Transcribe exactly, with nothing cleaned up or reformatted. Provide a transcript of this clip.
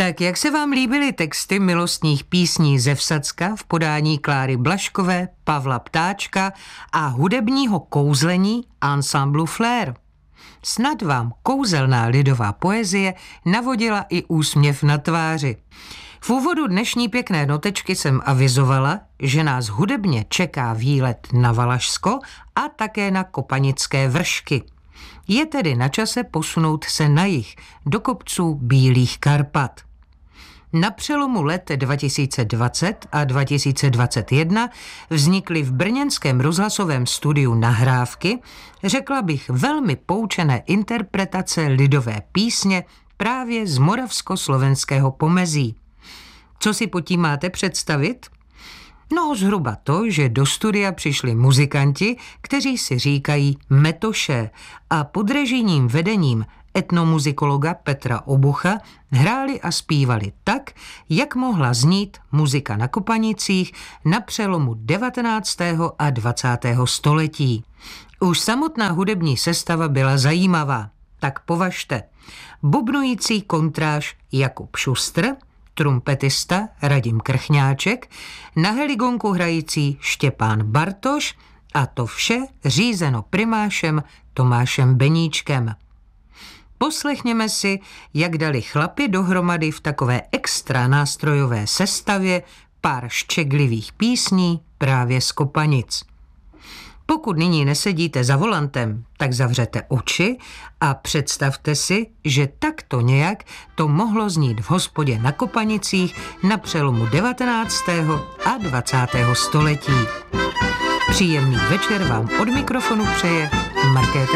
Tak jak se vám líbily texty milostných písní ze Vsacka v podání Kláry Blažkové, Pavla Ptáčka a hudebního kouzlení ansamblu Flair? Snad vám kouzelná lidová poezie navodila i úsměv na tváři. V úvodu dnešní pěkné notečky jsem avizovala, že nás hudebně čeká výlet na Valašsko a také na Kopanické vršky. Je tedy na čase posunout se na jih, do kopců Bílých Karpat. Na přelomu let dva tisíce dvacet a dva tisíce dvacet jedna vznikly v brněnském rozhlasovém studiu nahrávky, řekla bych velmi poučené interpretace lidové písně právě z moravsko-slovenského pomezí. Co si pod tím máte představit? No zhruba to, že do studia přišli muzikanti, kteří si říkají metoše a pod režijním vedením etnomuzikologa Petra Obucha hráli a zpívali tak, jak mohla znít muzika na Kopanicích na přelomu devatenáctého a dvacátého století. Už samotná hudební sestava byla zajímavá, tak považte. Bubnující kontráž Jakub Šustr, trumpetista Radim Krchňáček, na heligonku hrající Štěpán Bartoš a to vše řízeno primášem Tomášem Beníčkem. Poslechněme si, jak dali chlapi dohromady v takové extra nástrojové sestavě pár ščeglivých písní právě z Kopanic. Pokud nyní nesedíte za volantem, tak zavřete oči a představte si, že takto nějak to mohlo znít v hospodě na Kopanicích na přelomu devatenáctého a dvacátého století. Příjemný večer vám od mikrofonu přeje Markéta